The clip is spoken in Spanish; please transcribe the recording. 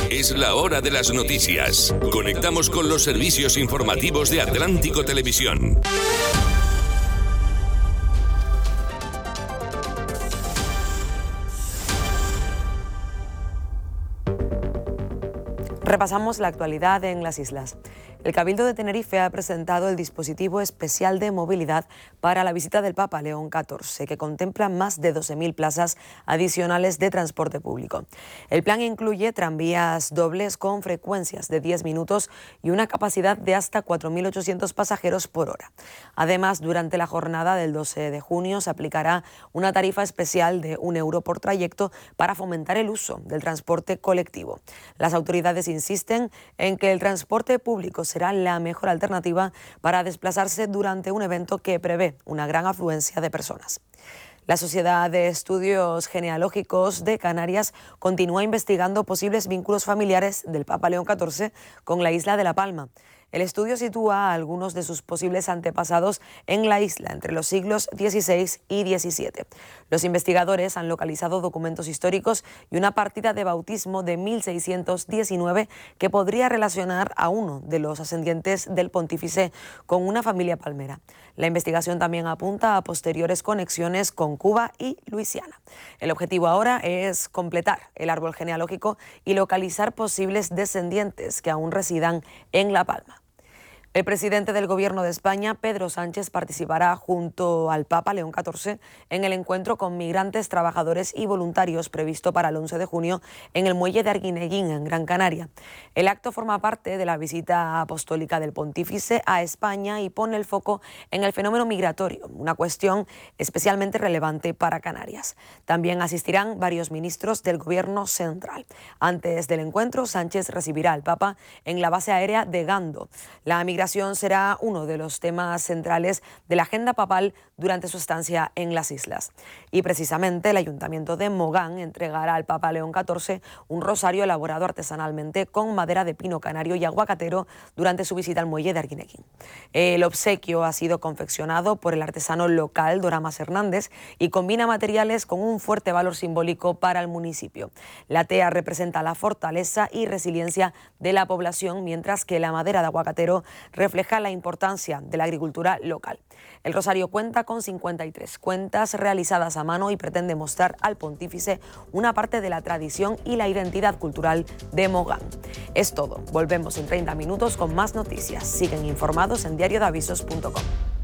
Es la hora de las noticias. Conectamos con los servicios informativos de Atlántico Televisión. Repasamos la actualidad en las islas. El Cabildo de Tenerife ha presentado el dispositivo especial de movilidad para la visita del Papa León XIV, que contempla más de 12.000 plazas adicionales de transporte público. El plan incluye tranvías dobles con frecuencias de 10 minutos y una capacidad de hasta 4.800 pasajeros por hora. Además, durante la jornada del 12 de junio se aplicará una tarifa especial de €1 por trayecto para fomentar el uso del transporte colectivo. Las autoridades insisten en que el transporte público será la mejor alternativa para desplazarse durante un evento que prevé una gran afluencia de personas. La Sociedad de Estudios Genealógicos de Canarias continúa investigando posibles vínculos familiares del Papa León XIV con la isla de La Palma. El estudio sitúa a algunos de sus posibles antepasados en la isla entre los siglos XVI y XVII. Los investigadores han localizado documentos históricos y una partida de bautismo de 1619 que podría relacionar a uno de los ascendientes del pontífice con una familia palmera. La investigación también apunta a posteriores conexiones con Cuba y Luisiana. El objetivo ahora es completar el árbol genealógico y localizar posibles descendientes que aún residan en La Palma. El presidente del Gobierno de España, Pedro Sánchez, participará junto al Papa León XIV en el encuentro con migrantes, trabajadores y voluntarios previsto para el 11 de junio en el muelle de Arguineguín, en Gran Canaria. El acto forma parte de la visita apostólica del pontífice a España y pone el foco en el fenómeno migratorio, una cuestión especialmente relevante para Canarias. También asistirán varios ministros del Gobierno central. Antes del encuentro, Sánchez recibirá al Papa en la base aérea de Gando. La migración será uno de los temas centrales de la agenda papal durante su estancia en las islas. Y precisamente el Ayuntamiento de Mogán entregará al Papa León XIV un rosario elaborado artesanalmente con madera de pino canario y aguacatero durante su visita al muelle de Arguineguín. El obsequio ha sido confeccionado por el artesano local Doramas Hernández y combina materiales con un fuerte valor simbólico para el municipio. La tea representa la fortaleza y resiliencia de la población, mientras que la madera de aguacatero refleja la importancia de la agricultura local. El rosario cuenta con 53 cuentas realizadas a mano y pretende mostrar al pontífice una parte de la tradición y la identidad cultural de Mogán. Es todo. Volvemos en 30 minutos con más noticias. Siguen informados en diariodeavisos.com.